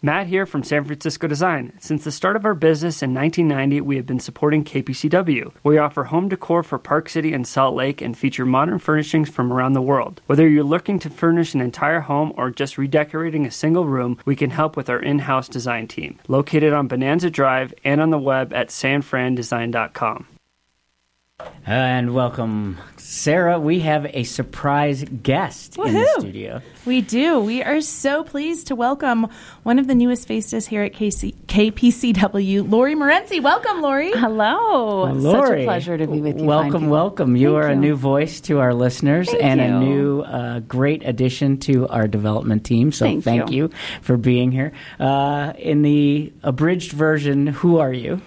Matt here from San Francisco Design. Since the start of our business in 1990, we have been supporting KPCW. We offer home decor for Park City and Salt Lake and feature modern furnishings from around the world. Whether you're looking to furnish an entire home or just redecorating a single room, we can help with our in-house design team. Located on Bonanza Drive and on the web at sanfrandesign.com. And welcome, Sarah. We have a surprise guest in the studio. We do. We are so pleased to welcome one of the newest faces here at KPCW, Lori Morency. Welcome, Lori. Hello. Well, Lori, such a pleasure to be with you. Welcome. You are a new voice to our listeners and a new great addition to our development team. So thank you for being here. In the abridged version, who are you?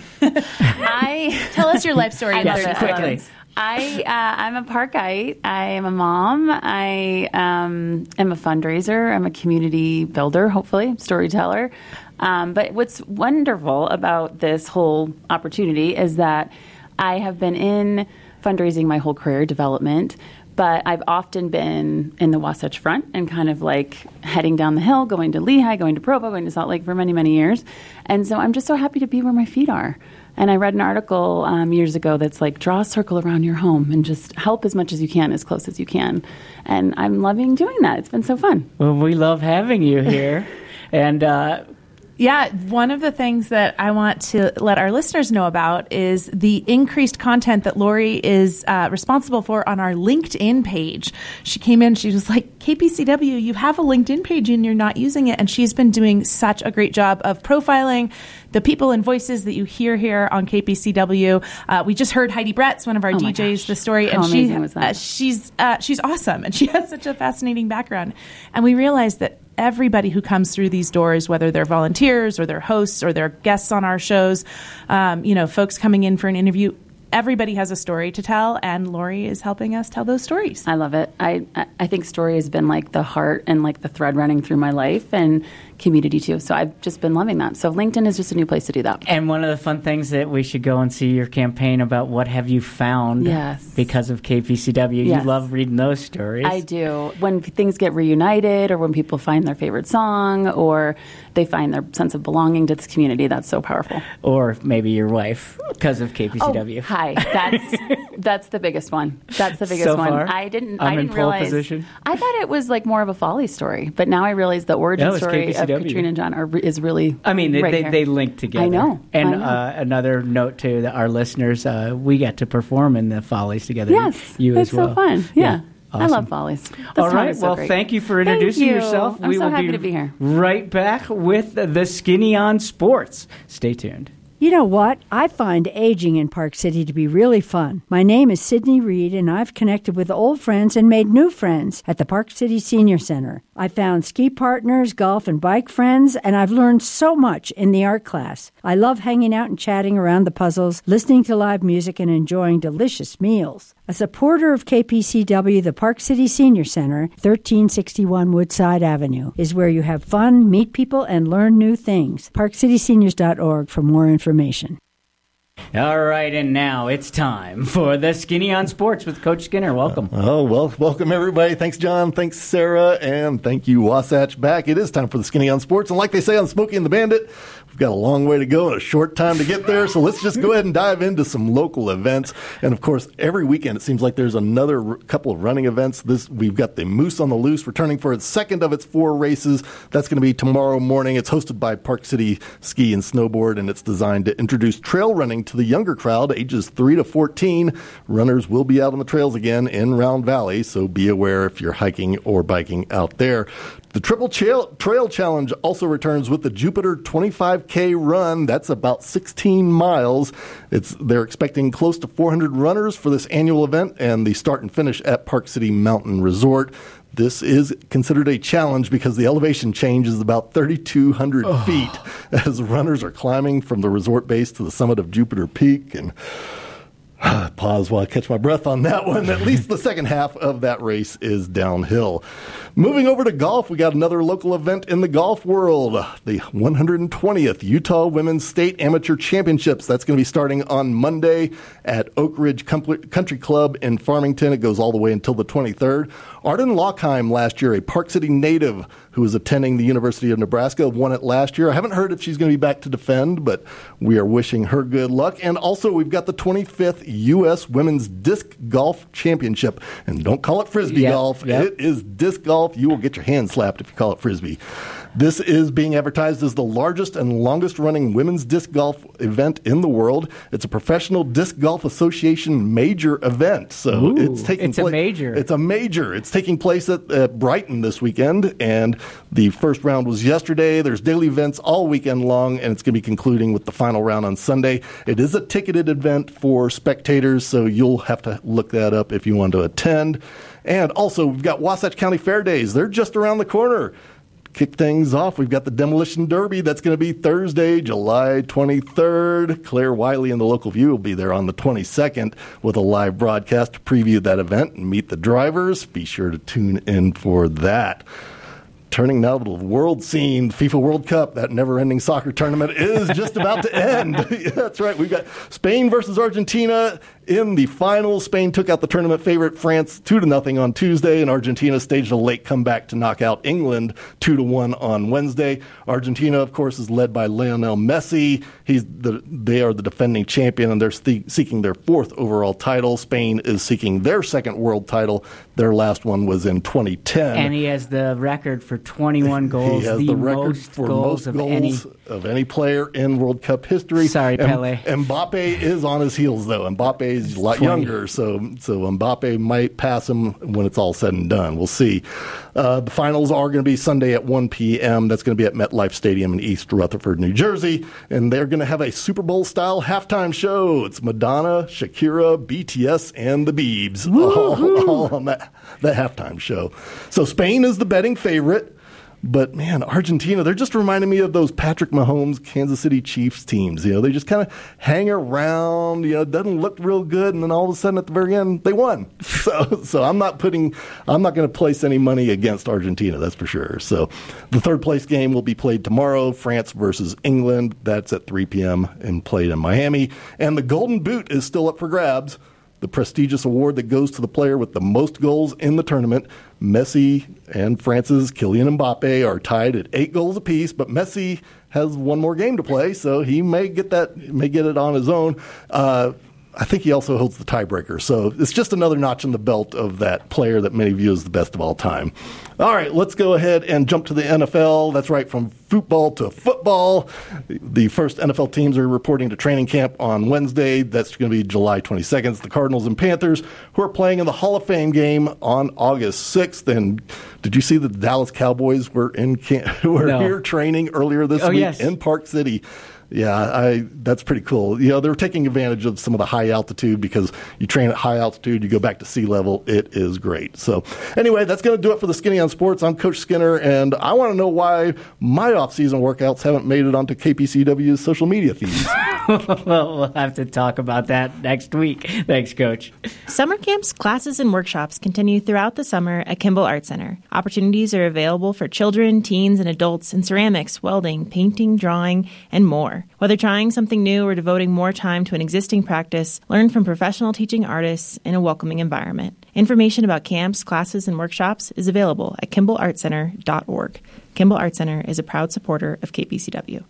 Tell us your life story. Quickly. I'm a Parkite. I am a mom. I am a fundraiser. I'm a community builder, hopefully, storyteller. But what's wonderful about this whole opportunity is that I have been in fundraising my whole career, development, but I've often been in the Wasatch Front and kind of like heading down the hill, going to Lehigh, going to Provo, going to Salt Lake for many, many years. And so I'm just so happy to be where my feet are. And I read an article years ago that's like, draw a circle around your home and just help as much as you can, as close as you can. And I'm loving doing that. It's been so fun. Well, we love having you here. And one of the things that I want to let our listeners know about is the increased content that Lori is responsible for on our LinkedIn page. She came in, she was like, KPCW, you have a LinkedIn page and you're not using it. And she's been doing such a great job of profiling the people and voices that you hear here on KPCW. We just heard Heidi Bretz, one of our DJs, the story. How amazing was that? She's awesome. And she has such a fascinating background. And we realized that everybody who comes through these doors, whether they're volunteers or they're hosts or they're guests on our shows, folks coming in for an interview, everybody has a story to tell, and Lori is helping us tell those stories. I love it. I think story has been like the heart and like the thread running through my life and community too. So I've just been loving that. So LinkedIn is just a new place to do that. And one of the fun things that we should go and see your campaign about what have you found because of KPCW. Yes. You love reading those stories. I do. When things get reunited or when people find their favorite song or they find their sense of belonging to this community, that's so powerful. Or maybe your wife because of KPCW. Oh, hi. That's the biggest one. That's the biggest so one. Far, I didn't pole realize. Position. I thought it was like more of a Folly story, but now I realize the origin story of Katrina and John is really. I mean, they link together. I know. And another note to our listeners: we got to perform in the Follies together. Yes, you it's as well. So fun. Yeah. Awesome. I love Follies. All right. Well, thank you for introducing yourself. I'm so happy to be here. Right back with the Skinny on Sports. Stay tuned. You know what? I find aging in Park City to be really fun. My name is Sydney Reed, and I've connected with old friends and made new friends at the Park City Senior Center. I found ski partners, golf and bike friends, and I've learned so much in the art class. I love hanging out and chatting around the puzzles, listening to live music, and enjoying delicious meals. A supporter of KPCW, the Park City Senior Center, 1361 Woodside Avenue, is where you have fun, meet people, and learn new things. ParkCitySeniors.org for more information. All right, and now it's time for the Skinny on Sports with Coach Skinner. Welcome. Welcome, everybody. Thanks, John. Thanks, Sarah. And thank you, Wasatch. Back. It is time for the Skinny on Sports. And like they say on Smokey and the Bandit, we've got a long way to go and a short time to get there. So let's just go ahead and dive into some local events. And, of course, every weekend it seems like there's another couple of running events. We've got the Moose on the Loose returning for its second of its 4 races. That's going to be tomorrow morning. It's hosted by Park City Ski and Snowboard, and it's designed to introduce trail running to the younger crowd, ages 3 to 14. Runners will be out on the trails again in Round Valley, so be aware if you're hiking or biking out there. The Triple Trail Challenge also returns with the Jupiter 25K run. That's about 16 miles. They're expecting close to 400 runners for this annual event, and the start and finish at Park City Mountain Resort. This is considered a challenge because the elevation change is about 3,200 feet as runners are climbing from the resort base to the summit of Jupiter Peak. And pause while I catch my breath on that one. At least the second half of that race is downhill. Moving over to golf, we got another local event in the golf world, the 120th Utah Women's State Amateur Championships. That's going to be starting on Monday at Oak Ridge Country Club in Farmington. It goes all the way until the 23rd. Arden Lockheim last year, a Park City native, who is attending the University of Nebraska, won it last year. I haven't heard if she's going to be back to defend, but we are wishing her good luck. And also, we've got the 25th U.S. Women's Disc Golf Championship. And don't call it Frisbee golf. Yep. It is disc golf. You will get your hand slapped if you call it Frisbee. This is being advertised as the largest and longest-running women's disc golf event in the world. It's a Professional Disc Golf Association major event. So it's a major. It's a major. It's taking place at Brighton this weekend, and the first round was yesterday. There's daily events all weekend long, and it's going to be concluding with the final round on Sunday. It is a ticketed event for spectators, so you'll have to look that up if you want to attend. And also, we've got Wasatch County Fair Days. They're just around the corner. Kick things off, we've got the Demolition Derby. That's going to be Thursday, July 23rd. Claire Wiley and the Local View will be there on the 22nd with a live broadcast to preview that event and meet the drivers. Be sure to tune in for that. Turning now to the world scene, FIFA World Cup, that never-ending soccer tournament is just about to end. That's right. We've got Spain versus Argentina in the final. Spain took out the tournament favorite France 2-0 on Tuesday, and Argentina staged a late comeback to knock out England 2-1 on Wednesday. Argentina, of course, is led by Lionel Messi. They are the defending champion, and they're seeking their fourth overall title. Spain is seeking their second world title. Their last one was in 2010. And he has the record for 21 goals. He has the record for most goals of any player in World Cup history. Sorry, Pele. Mbappe is on his heels, though. Mbappe is a lot younger, so Mbappe might pass him when it's all said and done. We'll see. The finals are going to be Sunday at 1 p.m. That's going to be at MetLife Stadium in East Rutherford, New Jersey. And they're going to have a Super Bowl-style halftime show. It's Madonna, Shakira, BTS, and the Biebs all on that halftime show. So Spain is the betting favorite. But, man, Argentina, they're just reminding me of those Patrick Mahomes Kansas City Chiefs teams. They just kind of hang around, it doesn't look real good, and then all of a sudden at the very end, they won. So I'm not going to place any money against Argentina, that's for sure. So the third place game will be played tomorrow, France versus England. That's at 3 p.m. and played in Miami. And the Golden Boot is still up for grabs. The prestigious award that goes to the player with the most goals in the tournament. Messi and France's Kylian Mbappe are tied at 8 goals apiece, but Messi has one more game to play, so he may get it on his own. I think he also holds the tiebreaker, so it's just another notch in the belt of that player that many view as the best of all time. All right, let's go ahead and jump to the NFL. That's right, from football to football. The first NFL teams are reporting to training camp on Wednesday. That's going to be July 22nd. It's the Cardinals and Panthers, who are playing in the Hall of Fame game on August 6th. And did you see that the Dallas Cowboys were here training earlier this week in Park City? Yeah, that's pretty cool. They're taking advantage of some of the high altitude because you train at high altitude, you go back to sea level. It is great. So anyway, that's going to do it for the Skinny on Sports. I'm Coach Skinner, and I want to know why my off-season workouts haven't made it onto KPCW's social media feeds. Well, we'll have to talk about that next week. Thanks, Coach. Summer camps, classes, and workshops continue throughout the summer at Kimball Art Center. Opportunities are available for children, teens, and adults in ceramics, welding, painting, drawing, and more. Whether trying something new or devoting more time to an existing practice, learn from professional teaching artists in a welcoming environment. Information about camps, classes, and workshops is available at KimballArtCenter.org. Kimball Art Center is a proud supporter of KPCW.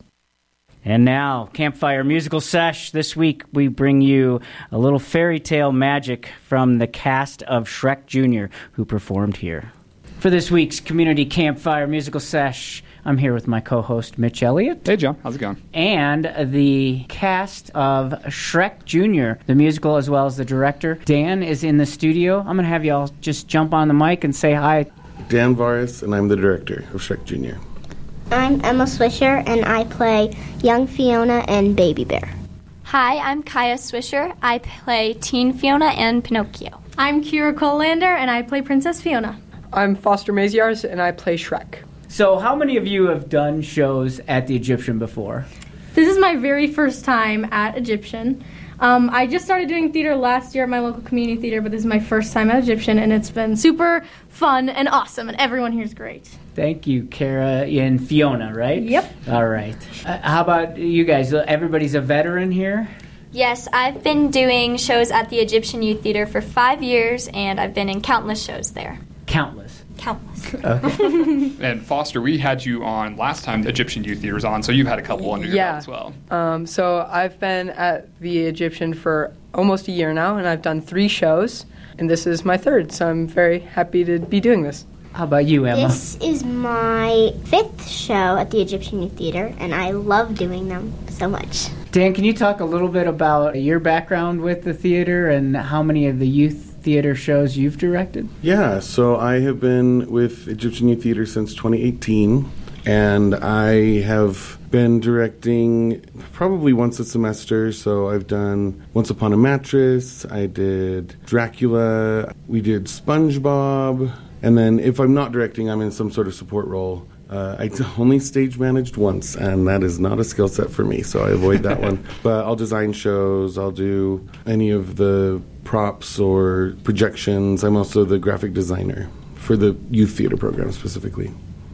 And now, Campfire Musical Sesh. This week, we bring you a little fairy tale magic from the cast of Shrek Jr., who performed here. For this week's Community Campfire Musical Sesh, I'm here with my co-host, Mitch Elliott. Hey, Joe. How's it going? And the cast of Shrek Jr., the musical, as well as the director. Dan is in the studio. I'm going to have you all just jump on the mic and say hi. Dan Varis, and I'm the director of Shrek Jr. I'm Emma Swisher, and I play young Fiona and Baby Bear. Hi, I'm Kaya Swisher. I play Teen Fiona and Pinocchio. I'm Kira Colander, and I play Princess Fiona. I'm Foster Maziars, and I play Shrek. So how many of you have done shows at the Egyptian before? This is my very first time at Egyptian. I just started doing theater last year at my local community theater, but this is my first time at Egyptian, and it's been super fun and awesome, and everyone here is great. Thank you, Kara and Fiona, right? Yep. All right. How about you guys? Everybody's a veteran here? Yes, I've been doing shows at the Egyptian Youth Theater for 5 years, and I've been in countless shows there. Countless? Countless. And Foster, we had you on last time the Egyptian Youth Theater was on, so you've had a couple under your belt as well. So I've been at the Egyptian for almost a year now, and I've done 3 shows, and this is my 3rd, so I'm very happy to be doing this. How about you, Emma? This is my 5th show at the Egyptian Youth Theater, and I love doing them so much. Dan, can you talk a little bit about your background with the theater and how many of the youth theater shows you've directed? Yeah, so I have been with Egyptian Youth Theater since 2018, and I have been directing probably once a semester. So I've done Once Upon a Mattress, I did Dracula, we did SpongeBob, and then if I'm not directing, I'm in some sort of support role. I only stage managed once, and that is not a skill set for me, so I avoid that one. But I'll design shows, I'll do any of the props or projections. I'm also the graphic designer for the youth theater program specifically.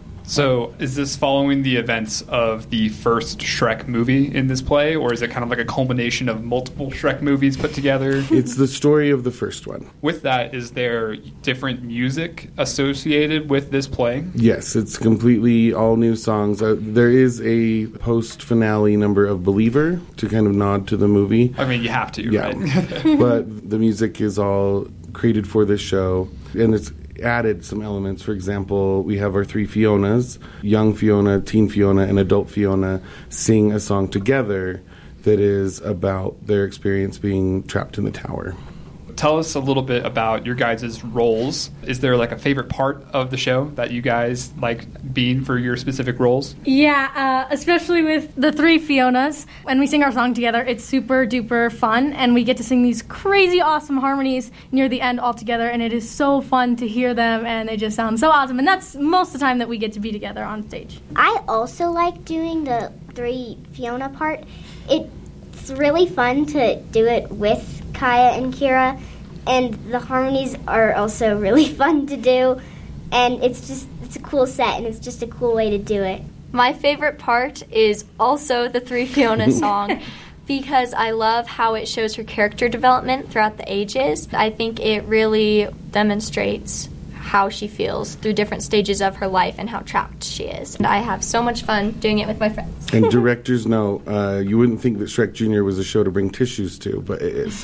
So is this following the events of the first Shrek movie in this play, or is it kind of like a culmination of multiple Shrek movies put together? It's the story of the first one. With that, is there different music associated with this play? Yes, it's completely all new songs. There is a post-finale number of Believer to kind of nod to the movie. I mean, you have to, yeah. Right? But the music is all created for this show, and it's added some elements. For example, we have our 3 Fionas, young Fiona, teen Fiona, and adult Fiona, sing a song together that is about their experience being trapped in the tower. Tell us a little bit about your guys' roles. Is there like a favorite part of the show that you guys like being for your specific roles? Yeah, especially with the 3 Fionas. When we sing our song together, it's super duper fun, and we get to sing these crazy awesome harmonies near the end all together, and it is so fun to hear them, and they just sound so awesome. And that's most of the time that we get to be together on stage. I also like doing the 3 Fiona part. It's really fun to do it with Kaya and Kira, and the harmonies are also really fun to do, and it's a cool set, and it's just a cool way to do it. My favorite part is also the 3 Fiona song because I love how it shows her character development throughout the ages. I think it really demonstrates how she feels through different stages of her life and how trapped she is. And I have so much fun doing it with my friends. And directors know, you wouldn't think that Shrek Jr. was a show to bring tissues to, but it is.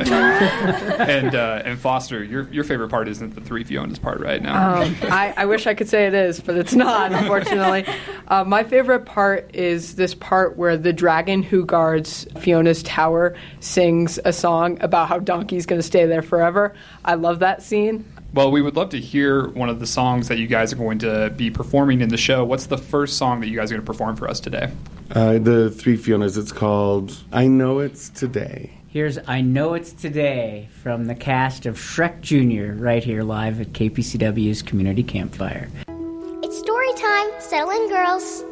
And Foster, your favorite part isn't the 3 Fionas part right now. I wish I could say it is, but it's not, unfortunately. My favorite part is this part where the dragon who guards Fiona's tower sings a song about how Donkey's going to stay there forever. I love that scene. Well, we would love to hear one of the songs that you guys are going to be performing in the show. What's the first song that you guys are going to perform for us today? The 3 Fionas, it's called I Know It's Today. Here's I Know It's Today from the cast of Shrek Jr. right here live at KPCW's Community Campfire. It's story time. Settle in, girls.